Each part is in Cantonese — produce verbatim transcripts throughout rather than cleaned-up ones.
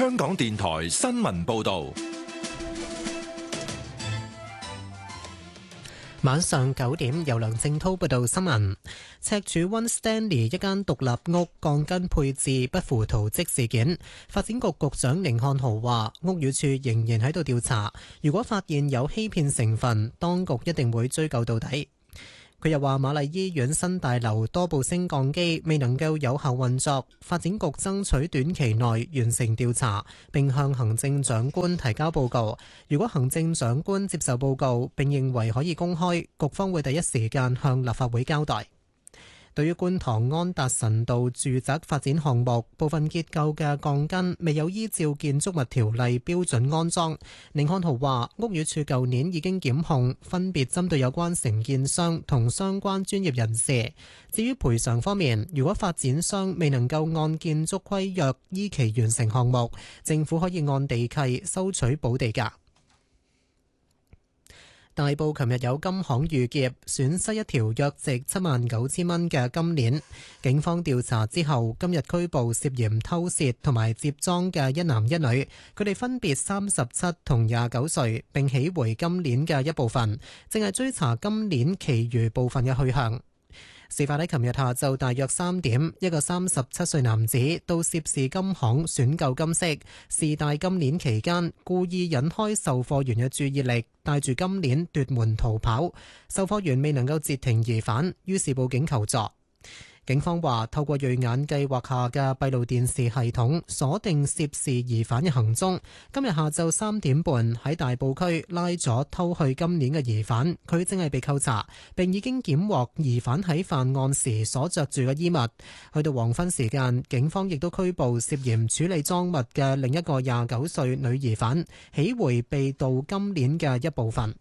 香港電台新聞報道。 晚上九點，由梁正滔報道新聞。赤柱溫 Stanley 一間獨立屋鋼筋配置不符圖則事件，發展局局長甯漢豪話，屋宇署仍然喺度調查，如果發現有欺騙成分，當局一定會追究到底。佢又話，瑪麗醫院新大樓多部升降機未能夠有效運作，發展局爭取短期內完成調查，並向行政長官提交報告。如果行政長官接受報告並認為可以公開，局方會第一時間向立法會交代。對於觀塘安達臣道住宅發展項目部分結構嘅鋼筋未有依照建築物條例標準安裝，甯漢豪話屋宇署舊年已經檢控，分別針對有關承建商同相關專業人士。至於賠償方面，如果發展商未能夠按建築規約依期完成項目，政府可以按地契收取補地價。大埔琴日有金行遇劫，損失一條約值七萬九千蚊嘅金鏈。警方調查之後，今日拘捕涉嫌偷竊同埋接贓嘅一男一女，佢哋分別三十七同廿九歲，並起回金鏈嘅一部分，正係追查金鏈其餘部分嘅去向。事發喺琴日下晝大約三點，一個三十七歲男子到涉事金行選購金飾，試戴金鏈期間，故意引開售貨員嘅注意力，帶住金鏈奪門逃跑。售貨員未能夠截停疑犯，於是報警求助。警方話，透過銳眼計劃下嘅閉路電視系統鎖定涉事疑犯嘅行蹤。今日下晝三點半喺大埔區拉咗偷去金鏈嘅疑犯，佢正係被扣查，並已經檢獲疑犯喺犯案時所着住嘅衣物。去到黃昏時間，警方亦都拘捕涉嫌處理贓物嘅另一個廿九歲女疑犯，起回被盜金鏈嘅一部分。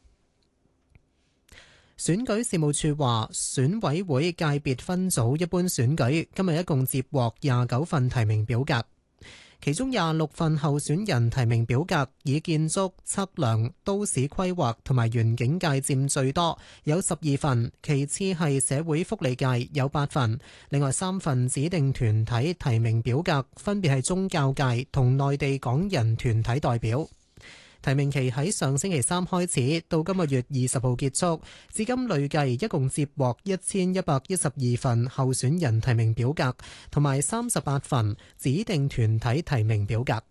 選舉事務處話，選委會界別分組一般選舉今日一共接獲廿九份提名表格，其中廿六份候選人提名表格以建築、測量、都市規劃同埋園境界佔最多，有十二份；其次係社會福利界有八份，另外三份指定團體提名表格分別係宗教界同內地港人團體代表。提名期喺上星期三開始，到今個月二十號結束，至今累計一共接獲一千一百一十二份候選人提名表格，同埋三十八份指定團體提名表格。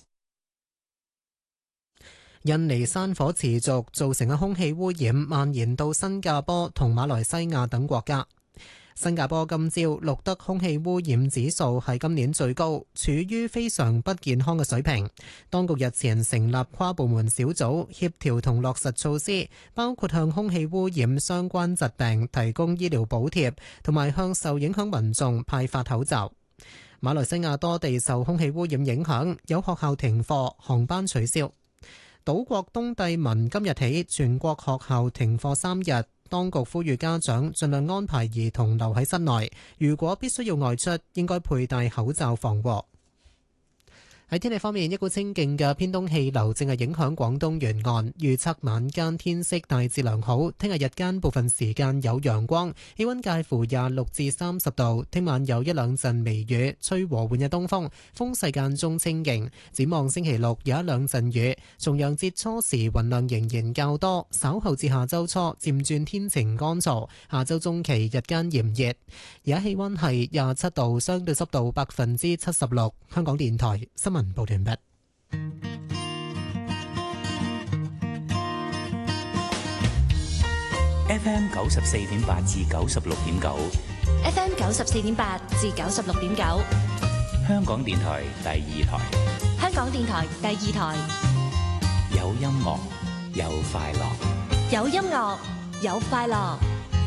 印尼山火持續造成嘅空氣污染蔓延到新加坡同馬來西亞等國家。新加坡今朝錄得空氣污染指數係今年最高，處於非常不健康嘅水平。當局日前成立跨部門小組，協調同落實措施，包括向空氣污染相關疾病提供醫療補貼，同埋向受影響民眾派發口罩。馬來西亞多地受空氣污染影響，有學校停課，航班取消。島國東帝汶今日起全國學校停課三日。當局呼籲家長盡量安排兒童留喺室內，如果必須要外出，應該佩戴口罩防禍。喺天氣方面，一股清勁嘅偏東氣流正係影響廣東沿岸，預測晚間天色大致良好，聽日日間部分時間有陽光，氣溫介乎廿六至三十度。聽晚有一兩陣微雨，吹和緩嘅東風，風勢間中清勁。展望星期六有一兩陣雨，重陽節初時雲量仍然較多，稍後至下周初漸轉天晴乾燥，下周中期日間炎熱。而家氣溫係廿七度，相對濕度百分之七十六。香港電台新聞報完畢。 F M 九十四點八至九十六點九 ，F M 九十四點八至九十六點九， 香港電台第二台， 香港電台第二台， 有音樂，有快樂， 有音樂，有快樂。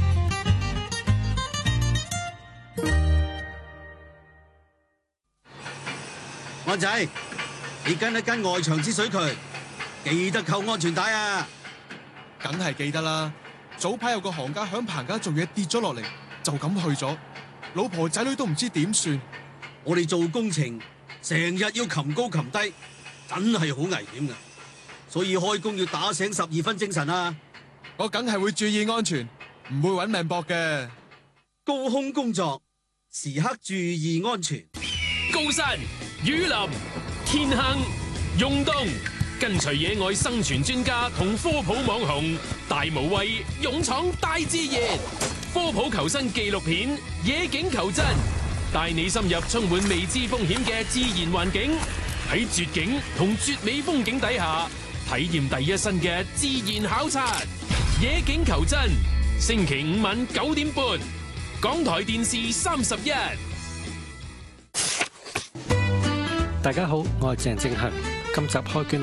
安仔，你跟一跟外牆之水渠，記得扣安全帶啊！ 梗係記得啦。早排有個行家響棚架做嘢跌咗落嚟，就咁去咗，老婆仔女都唔知點算。 我哋做工程成日要擒高擒低，真係好危險噶，所以開工要打醒十二分精神啊！ 我梗係會注意安全，唔會搵命搏嘅。 高空工作時刻注意安全。 高山雨林天坑、湧東，跟隨野外生存專家同科普網紅大無畏勇闖大自然，科普求生紀錄片《野境求真》，帶你深入充滿未知風險嘅自然環境，喺絕景同絕美風景底下，體驗第一身嘅自然考察。《野境求真》，星期五晚九點半，港台電視三十一。 大家好，我係鄭正恒，今集開卷。